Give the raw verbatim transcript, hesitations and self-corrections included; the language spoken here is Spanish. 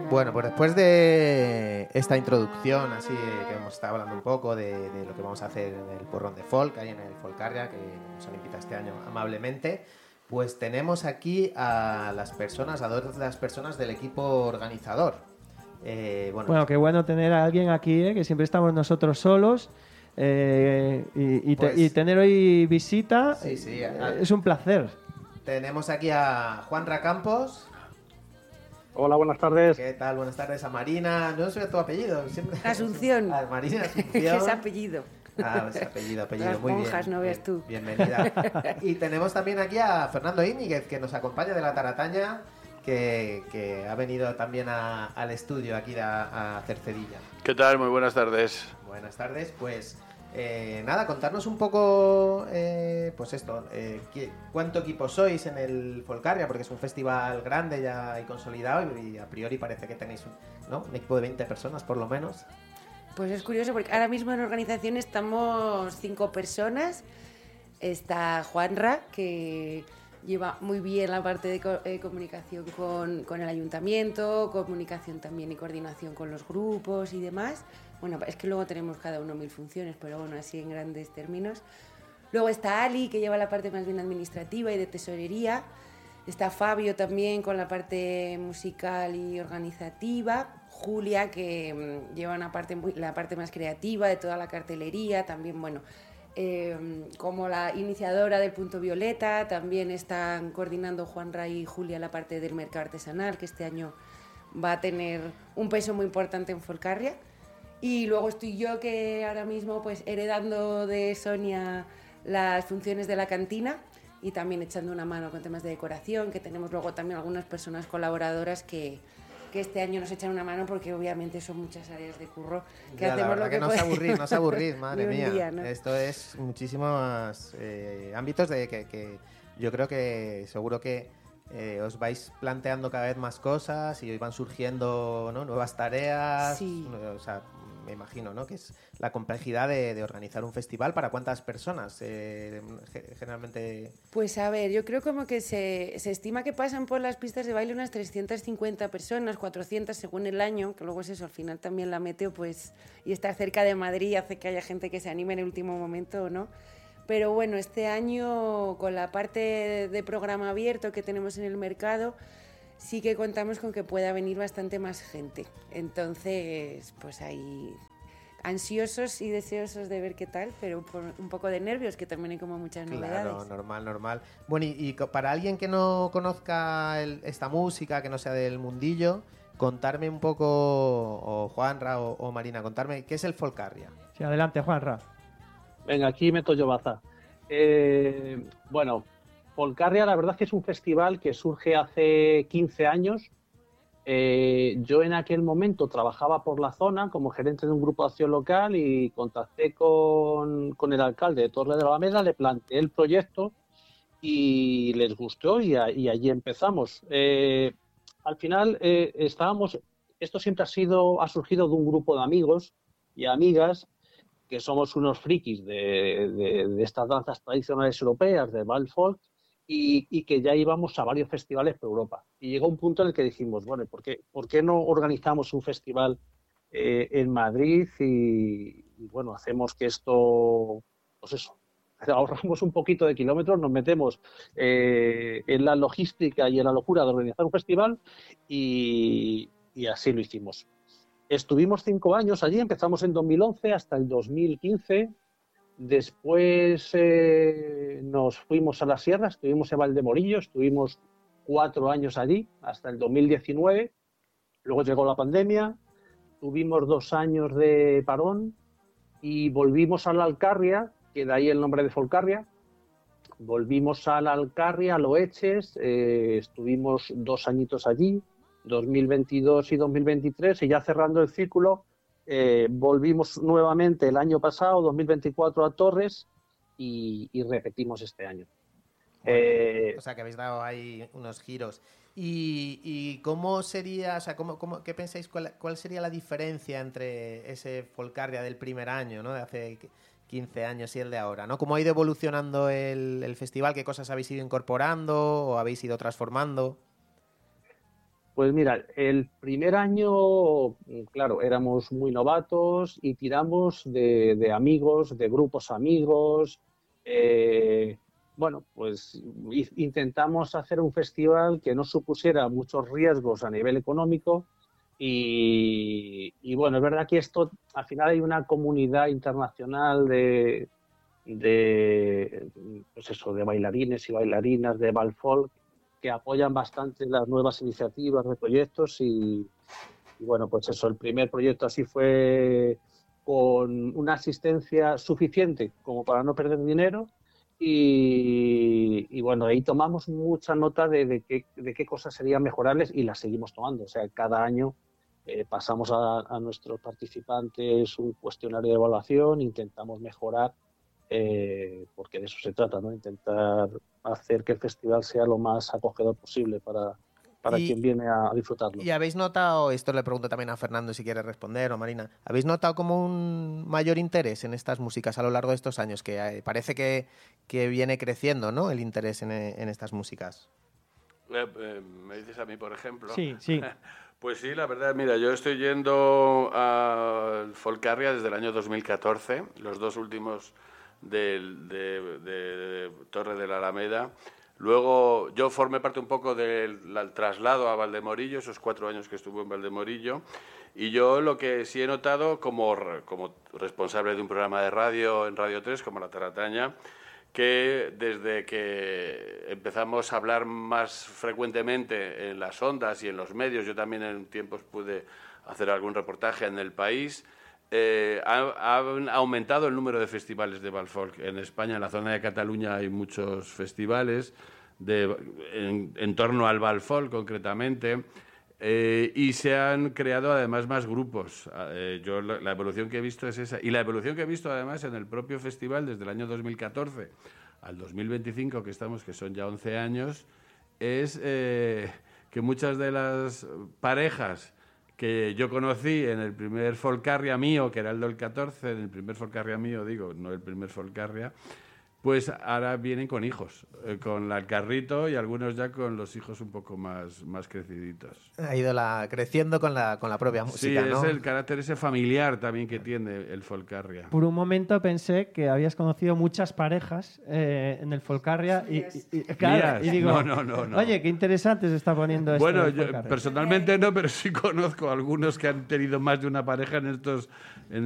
Bueno, pues después de esta introducción, así que hemos estado hablando un poco de, de lo que vamos a hacer en el porrón de folk, ahí en el Folcarria, que nos han invitado este año amablemente, pues tenemos aquí a las personas, a dos de las personas del equipo organizador. Eh, bueno, bueno, qué bueno tener a alguien aquí, ¿eh? Que siempre estamos nosotros solos. Eh, y, y, te, pues, y tener hoy visita sí, sí, eh, a, es un placer. Tenemos aquí a Juanra Campos. Hola, buenas tardes. ¿Qué tal? Buenas tardes. A Marina, no sé tu apellido. Siempre... Asunción. A Marina Asunción. ¿Qué es apellido? Ah, es apellido, apellido. Las muy monjas, bien. no veas tú. Bienvenida. Y tenemos también aquí a Fernando Íñiguez, que nos acompaña de la Tarataña, que, que ha venido también a, al estudio aquí a, a Cercedilla. ¿Qué tal? Muy buenas tardes. Buenas tardes. Pues eh, nada, contarnos un poco, eh, pues esto, eh, ¿qué, ¿cuánto equipo sois en el Folcarria? Porque es un festival grande ya y consolidado y, y a priori parece que tenéis un, ¿no? un equipo de veinte personas por lo menos. Pues es curioso porque ahora mismo en organización estamos cinco personas. Está Juanra, que lleva muy bien la parte de co- eh, comunicación con, con el ayuntamiento, comunicación también y coordinación con los grupos y demás. Bueno, es que luego tenemos cada uno mil funciones, pero bueno, así en grandes términos. Luego está Ali, que lleva la parte más bien administrativa y de tesorería. Está Fabio también con la parte musical y organizativa. Julia, que mmm, lleva una parte muy, la parte más creativa de toda la cartelería. También, bueno, eh, como la iniciadora del Punto Violeta, también están coordinando Juanra y Julia la parte del mercado artesanal, que este año va a tener un peso muy importante en Folcarria. Y luego estoy yo, que ahora mismo pues heredando de Sonia las funciones de la cantina y también echando una mano con temas de decoración, que tenemos luego también algunas personas colaboradoras que, que este año nos echan una mano, porque obviamente son muchas áreas de curro que ya, hacemos la lo que, que no os aburrís, no os aburrís, madre mía. Día, ¿no? Esto es muchísimos eh, ámbitos de que, que yo creo que seguro que eh, os vais planteando cada vez más cosas y os van surgiendo, ¿no? nuevas tareas. Sí. O sea, me imagino, ¿no? Que es la complejidad de, de organizar un festival. ¿Para cuántas personas eh, generalmente? Pues a ver, yo creo como que se, se estima que pasan por las pistas de baile unas trescientas cincuenta personas, cuatrocientas según el año, que luego es eso, al final también la meteo, pues, y estar cerca de Madrid hace que haya gente que se anime en el último momento o no. Pero bueno, este año con la parte de programa abierto que tenemos en el mercado, sí que contamos con que pueda venir bastante más gente. Entonces, pues ahí ansiosos y deseosos de ver qué tal, pero por un poco de nervios, que también hay como muchas novedades. Claro, normal, normal. Bueno, y, y para alguien que no conozca el, esta música, que no sea del mundillo, contarme un poco, o Juanra o, o Marina, contarme, ¿qué es el Folcarria? Sí, adelante, Juanra. Venga, aquí meto yo baza. Eh, bueno, Folcarria la verdad es que es un festival que surge hace quince años. Eh, yo en aquel momento trabajaba por la zona como gerente de un grupo de acción local y contacté con, con el alcalde de Torre de la Alameda, le planteé el proyecto y les gustó y, a, y allí empezamos. Eh, al final eh, estábamos, esto siempre ha sido, ha surgido de un grupo de amigos y amigas que somos unos frikis de, de, de estas danzas tradicionales europeas, de Bal Folk, y, y que ya íbamos a varios festivales por Europa. Y llegó un punto en el que dijimos, bueno, ¿por qué, por qué no organizamos un festival eh, en Madrid y, y, bueno, hacemos que esto, pues eso, ahorramos un poquito de kilómetros, nos metemos eh, en la logística y en la locura de organizar un festival y, y así lo hicimos. Estuvimos cinco años allí, empezamos en dos mil once hasta el dos mil quince. Después eh, nos fuimos a la sierra, estuvimos en Valdemorillo, estuvimos cuatro años allí, hasta el dos mil diecinueve. Luego llegó la pandemia, tuvimos dos años de parón y volvimos a la Alcarria, que de ahí el nombre de Folcarria. Volvimos a la Alcarria, a Loeches, eh, estuvimos dos añitos allí, dos mil veintidós y dos mil veintitrés, y ya cerrando el círculo, eh, volvimos nuevamente el año pasado, dos mil veinticuatro, a Torres y, y repetimos este año. Bueno, eh, o sea, que habéis dado ahí unos giros. ¿Y, y cómo sería, o sea, cómo, cómo, qué pensáis, cuál, cuál sería la diferencia entre ese Folcarria del primer año, ¿no? De hace quince años y el de ahora, ¿no? ¿Cómo ha ido evolucionando el, el festival? ¿Qué cosas habéis ido incorporando o habéis ido transformando? Pues mira, el primer año, claro, éramos muy novatos y tiramos de, de amigos, de grupos amigos. Eh, bueno, pues intentamos hacer un festival que no supusiera muchos riesgos a nivel económico y, y bueno, es verdad que esto, al final hay una comunidad internacional de, de, pues eso, de bailarines y bailarinas de Valfolk que apoyan bastante las nuevas iniciativas de proyectos y, y bueno, pues eso, el primer proyecto así fue con una asistencia suficiente como para no perder dinero y, y bueno, ahí tomamos mucha nota de, de, qué, de qué cosas serían mejorables y las seguimos tomando, o sea, cada año eh, pasamos a, a nuestros participantes un cuestionario de evaluación, intentamos mejorar Eh, porque de eso se trata, ¿no? Intentar hacer que el festival sea lo más acogedor posible para, para y, quien viene a, a disfrutarlo. ¿Y habéis notado, esto le pregunto también a Fernando si quiere responder, o Marina, ¿habéis notado como un mayor interés en estas músicas a lo largo de estos años? Que eh, parece que, que viene creciendo, ¿no?, el interés en, en estas músicas. Eh, eh, ¿Me dices a mí, por ejemplo? Sí, sí. Pues sí, la verdad, mira, yo estoy yendo al Folcarria desde el año dos mil catorce, los dos últimos de, de, de, de Torre de la Alameda. Luego yo formé parte un poco del, del traslado a Valdemorillo, esos cuatro años que estuve en Valdemorillo, y yo lo que sí he notado como, como responsable de un programa de radio en Radio tres, como La Tarataña, que desde que empezamos a hablar más frecuentemente en las ondas y en los medios, yo también en tiempos pude hacer algún reportaje en El País, eh, ha, ha aumentado el número de festivales de Valfolk. En España, en la zona de Cataluña, hay muchos festivales de, en, en torno al Valfolk concretamente. Eh, y se han creado además más grupos. Eh, yo la, la evolución que he visto es esa. Y la evolución que he visto además en el propio festival desde el año dos mil catorce al dos mil veinticinco, que estamos, que son ya once años, es eh, que muchas de las parejas que yo conocí en el primer Folcarria mío, que era el del catorce, en el primer Folcarria mío, digo, no el primer Folcarria, pues ahora vienen con hijos, eh, con el carrito y algunos ya con los hijos un poco más, más creciditos. Ha ido la, creciendo con la, con la propia música, sí, ¿no? Es el carácter ese familiar también que tiene el Folcarria. Por un momento pensé que habías conocido muchas parejas eh, en el Folcarria y, y, y, claro, y digo, no, no, no, no. Oye, qué interesante se está poniendo esto. Bueno, yo personalmente no, pero sí conozco algunos que han tenido más de una pareja en estos